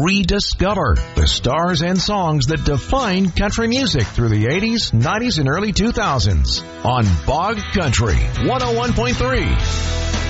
rediscover the stars and songs that defined country music through the 80s, 90s, and early 2000s on Bog Country 101.3.